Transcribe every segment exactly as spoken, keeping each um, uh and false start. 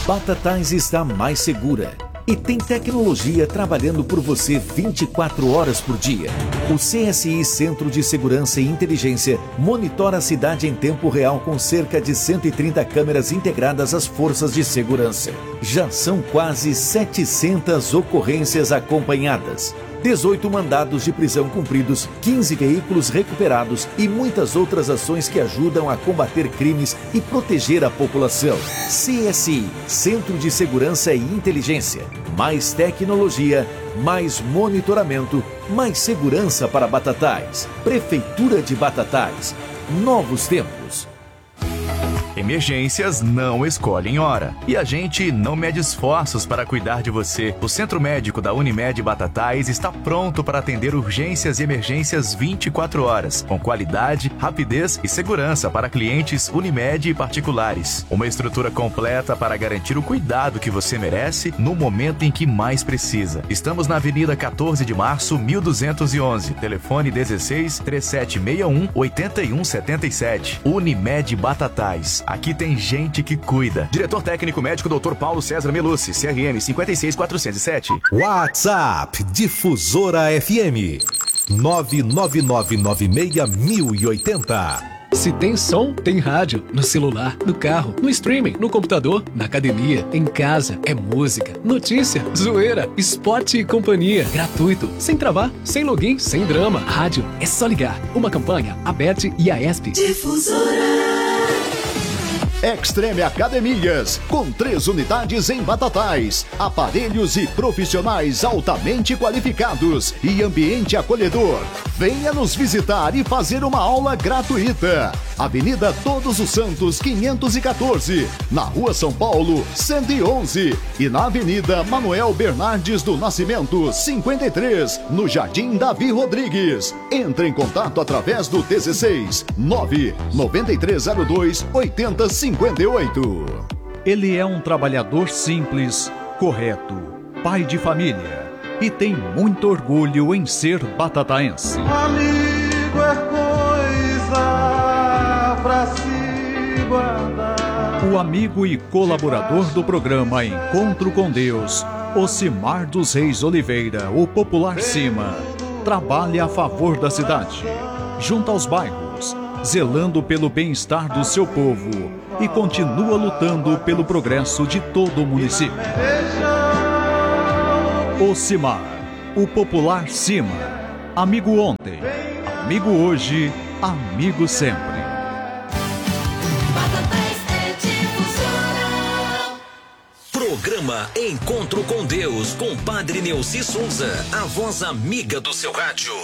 Batatais está mais segura e tem tecnologia trabalhando por você vinte e quatro horas por dia. O C S I Centro de Segurança e Inteligência monitora a cidade em tempo real com cerca de cento e trinta câmeras integradas às forças de segurança. Já são quase setecentas ocorrências acompanhadas, dezoito mandados de prisão cumpridos, quinze veículos recuperados e muitas outras ações que ajudam a combater crimes e proteger a população. C S I, Centro de Segurança e Inteligência. Mais tecnologia, mais monitoramento, mais segurança para Batatais. Prefeitura de Batatais. Novos tempos. Emergências não escolhem hora. E a gente não mede esforços para cuidar de você. O Centro Médico da Unimed Batatais está pronto para atender urgências e emergências vinte e quatro horas, com qualidade, rapidez e segurança para clientes Unimed e particulares. Uma estrutura completa para garantir o cuidado que você merece no momento em que mais precisa. Estamos na Avenida quatorze de março, mil duzentos e onze. Telefone dezesseis, trinta e sete sessenta e um, oitenta e um setenta e sete. Unimed Batatais. Aqui tem gente que cuida. Diretor técnico médico doutor Paulo César Melucci, C R M cinquenta e seis quatrocentos e sete. WhatsApp Difusora F M nove nove nove nove seis mil e oitenta. Se tem som, tem rádio. No celular, no carro, no streaming, no computador, na academia, em casa. É música, notícia, zoeira, esporte e companhia. Gratuito, sem travar, sem login, sem drama. Rádio, é só ligar. Uma campanha, a B E T e a E S P. Difusora. Extreme Academias, com três unidades em Batatais, aparelhos e profissionais altamente qualificados e ambiente acolhedor. Venha nos visitar e fazer uma aula gratuita. Avenida Todos os Santos, quinhentos e quatorze, na Rua São Paulo, cento e onze, e na Avenida Manuel Bernardes do Nascimento, cinquenta e três, no Jardim Davi Rodrigues. Entre em contato através do dezesseis, nove nove três zero dois, oito zero cinco oito. Ele é um trabalhador simples, correto, pai de família e tem muito orgulho em ser batataense. Amigo é coisa pra se guardar. O amigo e colaborador do programa Encontro com Deus, Ocimar dos Reis Oliveira, o popular Cima, trabalha a favor da cidade, junto aos bairros, zelando pelo bem-estar do seu povo e continua lutando pelo progresso de todo o município. Ocimar, o popular Cima, amigo ontem, amigo hoje, amigo sempre. Programa Encontro com Deus, com Padre Neuci Souza, a voz amiga do seu rádio.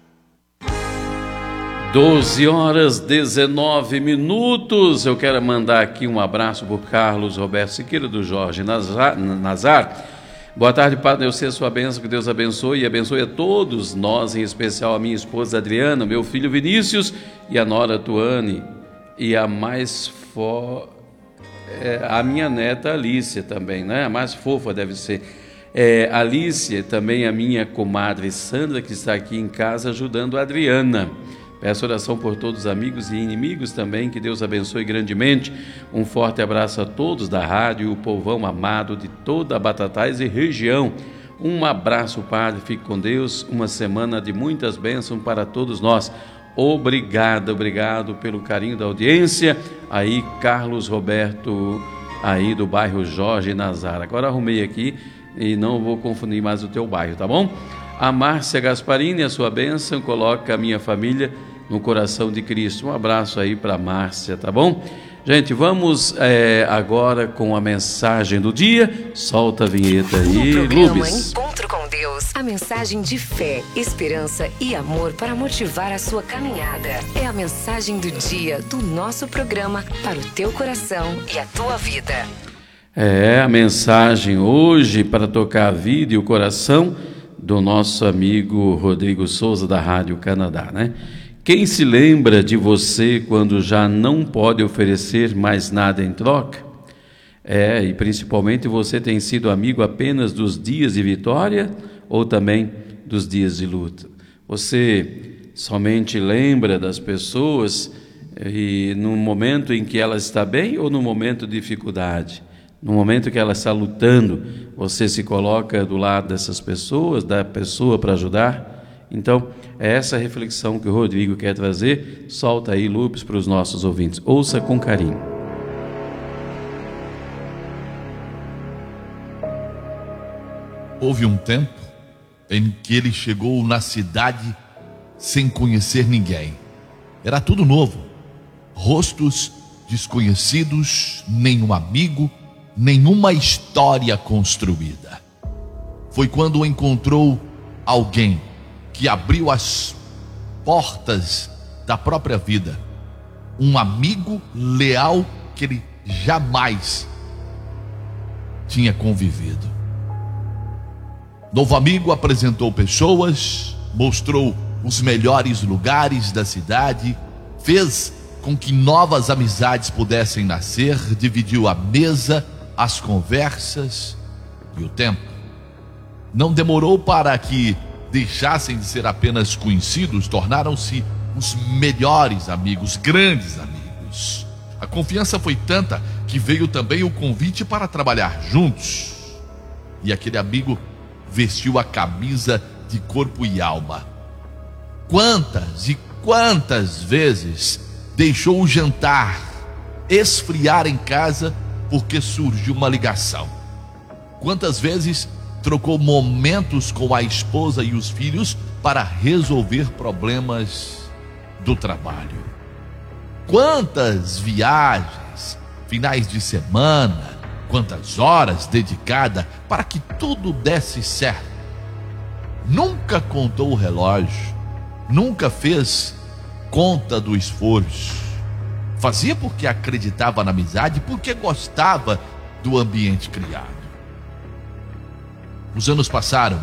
doze horas dezenove minutos. Eu quero mandar aqui um abraço para o Carlos Roberto Siqueira, do Jorge Nazar. Nazar. Boa tarde, Padre Neuci, sua bênção, que Deus abençoe e abençoe a todos nós, em especial a minha esposa Adriana, meu filho Vinícius e a nora Tuane e a mais fo... é, a minha neta Alicia também, né? A mais fofa deve ser. É, Alicia, também a minha comadre Sandra, que está aqui em casa ajudando a Adriana. Peço oração por todos os amigos e inimigos também, que Deus abençoe grandemente. Um forte abraço a todos da rádio, o povão amado de toda a Batatais e região. Um abraço, Padre, fique com Deus, uma semana de muitas bênçãos para todos nós. Obrigado, obrigado pelo carinho da audiência. Aí, Carlos Roberto, aí do bairro Jorge Nazar. Agora arrumei aqui e não vou confundir mais o teu bairro, tá bom? A Márcia Gasparini, a sua bênção, coloca a minha família no coração de Cristo. Um abraço aí para a Márcia, tá bom? Gente, vamos é, agora com a mensagem do dia. Solta a vinheta aí, no programa Lubes. Encontro com Deus, a mensagem de fé, esperança e amor para motivar a sua caminhada. É a mensagem do dia do nosso programa para o teu coração e a tua vida. É a mensagem hoje para tocar a vida e o coração do nosso amigo Rodrigo Souza, da Rádio Canadá, né? Quem se lembra de você quando já não pode oferecer mais nada em troca? É, e principalmente você tem sido amigo apenas dos dias de vitória ou também dos dias de luta? Você somente lembra das pessoas e no momento em que ela está bem ou no momento de dificuldade? No momento que ela está lutando, você se coloca do lado dessas pessoas, da pessoa para ajudar? Então, é essa reflexão que o Rodrigo quer trazer. Solta aí, Lupes, para os nossos ouvintes. Ouça com carinho. Houve um tempo em que ele chegou na cidade sem conhecer ninguém. Era tudo novo. Rostos desconhecidos, nenhum amigo, nenhuma história construída. Foi quando encontrou alguém que abriu as portas da própria vida. Um amigo leal que ele jamais tinha convivido. Novo amigo apresentou pessoas, mostrou os melhores lugares da cidade, fez com que novas amizades pudessem nascer, dividiu a mesa, as conversas e o tempo. Não demorou para que deixassem de ser apenas conhecidos, tornaram-se os melhores amigos, grandes amigos. A confiança foi tanta que veio também o convite para trabalhar juntos. E aquele amigo vestiu a camisa de corpo e alma. Quantas e quantas vezes deixou o jantar esfriar em casa porque surgiu uma ligação? Quantas vezes trocou momentos com a esposa e os filhos para resolver problemas do trabalho? Quantas viagens, finais de semana, quantas horas dedicadas para que tudo desse certo? Nunca contou o relógio, nunca fez conta do esforço. Fazia porque acreditava na amizade, porque gostava do ambiente criado. Os anos passaram,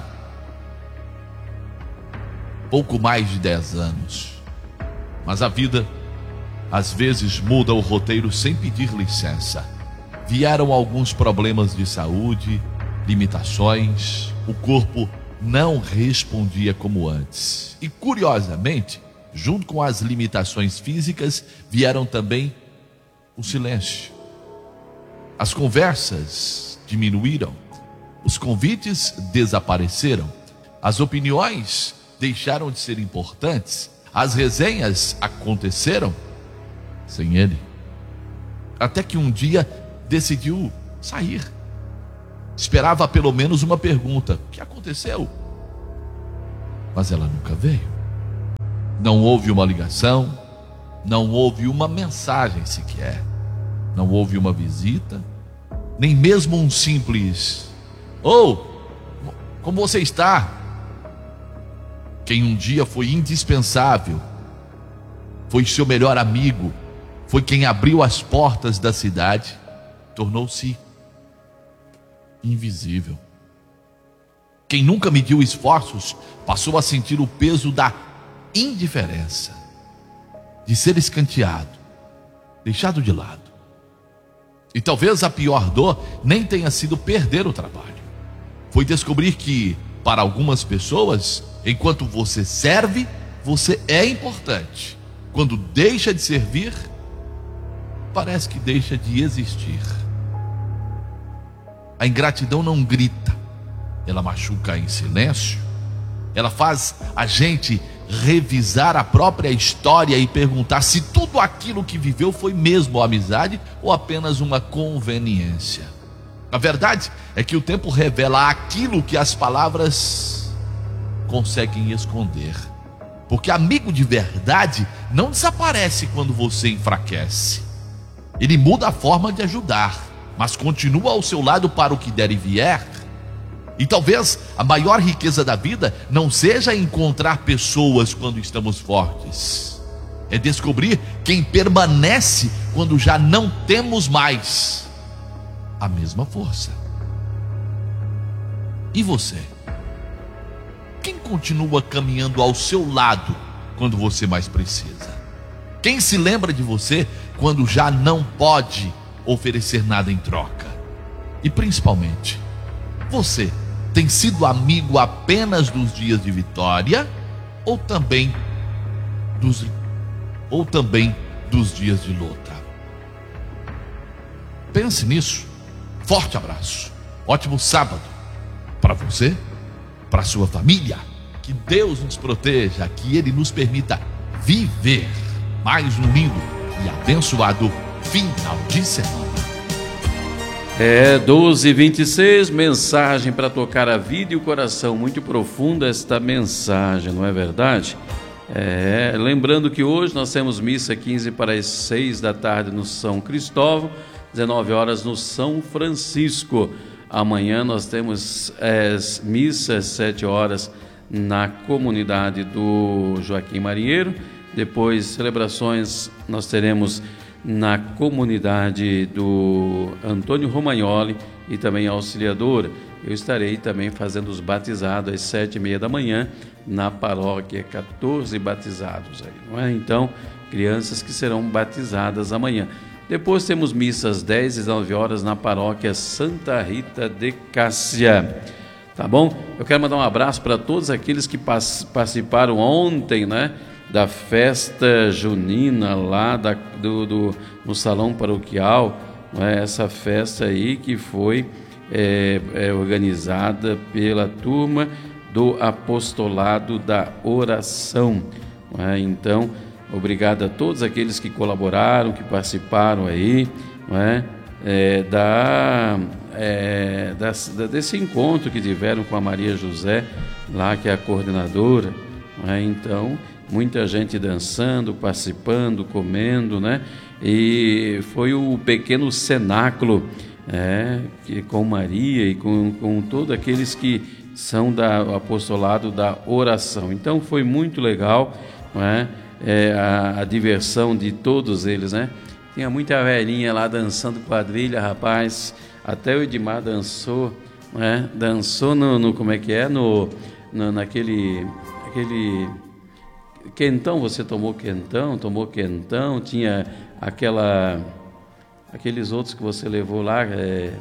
pouco mais de dez anos, mas a vida às vezes muda o roteiro sem pedir licença. Vieram alguns problemas de saúde, limitações, o corpo não respondia como antes. E curiosamente, junto com as limitações físicas, vieram também o silêncio. As conversas diminuíram, os convites desapareceram, as opiniões deixaram de ser importantes, as resenhas aconteceram sem ele. Até que um dia decidiu sair. Esperava pelo menos uma pergunta: o que aconteceu? Mas ela nunca veio. Não houve uma ligação, não houve uma mensagem sequer, não houve uma visita, nem mesmo um simples "Oh, como você está?". Quem um dia foi indispensável, foi seu melhor amigo, foi quem abriu as portas da cidade, tornou-se invisível. Quem nunca mediu esforços passou a sentir o peso da indiferença, de ser escanteado, deixado de lado. E talvez a pior dor nem tenha sido perder o trabalho, foi descobrir que, para algumas pessoas, enquanto você serve, você é importante. Quando deixa de servir, parece que deixa de existir. A ingratidão não grita, ela machuca em silêncio, ela faz a gente revisar a própria história e perguntar se tudo aquilo que viveu foi mesmo amizade ou apenas uma conveniência. A verdade é que o tempo revela aquilo que as palavras conseguem esconder. Porque amigo de verdade não desaparece quando você enfraquece. Ele muda a forma de ajudar, mas continua ao seu lado para o que der e vier. E talvez a maior riqueza da vida não seja encontrar pessoas quando estamos fortes, é descobrir quem permanece quando já não temos mais a mesma força. E você? Quem continua caminhando ao seu lado quando você mais precisa? Quem se lembra de você quando já não pode oferecer nada em troca? E principalmente, você tem sido amigo apenas dos dias de vitória ou também dos, ou também dos dias de luta? Pense nisso Forte abraço. Ótimo sábado para você, para sua família. Que Deus nos proteja, que Ele nos permita viver mais um lindo e abençoado final de semana. É doze e vinte e seis, mensagem para tocar a vida e o coração. Muito profunda esta mensagem, não é verdade? É, lembrando que hoje nós temos missa quinze para as seis da tarde no São Cristóvão, dezenove horas no São Francisco. Amanhã nós temos é, missa às sete horas na comunidade do Joaquim Marinheiro. Depois, celebrações nós teremos na comunidade do Antônio Romagnoli e também Auxiliadora. Eu estarei também fazendo os batizados às sete e meia da manhã na paróquia, quatorze batizados aí, não é? Então, crianças que serão batizadas amanhã. Depois temos missas às dez e dezenove horas na paróquia Santa Rita de Cássia. Tá bom? Eu quero mandar um abraço para todos aqueles que participaram ontem, né, da festa junina lá da, do, do, no salão paroquial, né, essa festa aí que foi é, é, organizada pela turma do apostolado da oração, né? Então, obrigado a todos aqueles que colaboraram, que participaram aí, né, é, da, é, da, desse encontro que tiveram com a Maria José, lá que é a coordenadora, né? Então, muita gente dançando, participando, comendo, né? E foi o pequeno cenáculo, é, que, com Maria e com, com todos aqueles que são do apostolado da oração. Então foi muito legal, né? É, a, a diversão de todos eles, né? Tinha muita velhinha lá dançando quadrilha, rapaz. Até o Edmar dançou, né? Dançou no, no como é que é, no, no naquele aquele quentão. Você tomou quentão, tomou quentão. Tinha aquela aqueles outros que você levou lá. É,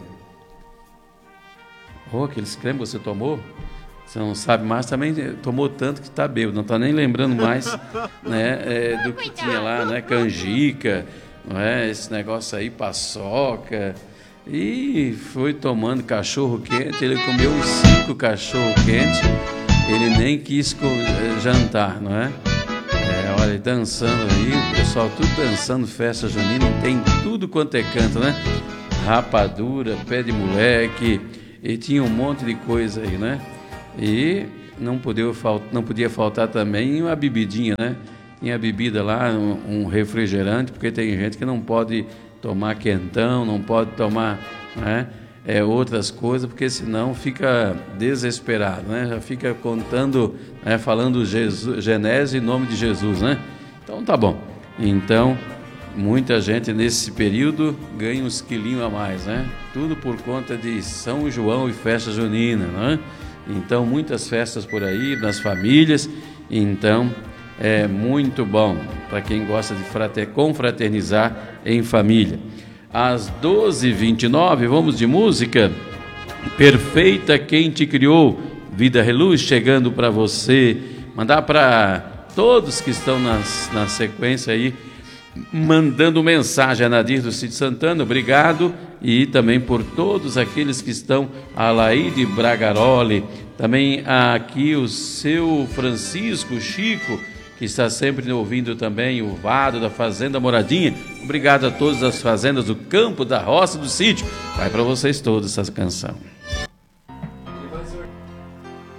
oh, aqueles cremes que você tomou. Você não sabe mais, também tomou tanto que está bêbado, não está nem lembrando mais, né, é, do que tinha lá, né, canjica, não é, esse negócio aí, paçoca, e foi tomando cachorro quente. Ele comeu uns cinco cachorro quente, ele nem quis jantar, não é? É, olha, dançando aí, o pessoal tudo dançando, festa junina, tem tudo quanto é canto, né? Rapadura, pé de moleque, e tinha um monte de coisa aí, né? E não podia, não podia faltar também uma bebidinha, né? Tinha bebida lá, um, um refrigerante, porque tem gente que não pode tomar quentão, não pode tomar, né, é, outras coisas, porque senão fica desesperado, né? Já fica contando, né, falando Jesus, Genésio em nome de Jesus, né? Então tá bom. Então, muita gente nesse período ganha uns quilinhos a mais, né? Tudo por conta de São João e festa junina, né? Então, muitas festas por aí, nas famílias. Então, é muito bom para quem gosta de frater, confraternizar em família. Às doze e vinte e nove, vamos de música. Perfeita Quem Te Criou, Vida Reluz, chegando para você. Mandar para todos que estão nas, na sequência aí, mandando mensagem a Nadir do Sítio Santana, obrigado, e também por todos aqueles que estão, a Laíde Bragaroli, também aqui o seu Francisco Chico, que está sempre ouvindo também, o Vado da Fazenda Moradinha, obrigado a todas as fazendas do campo, da roça, do sítio. Vai para vocês todos essa canção.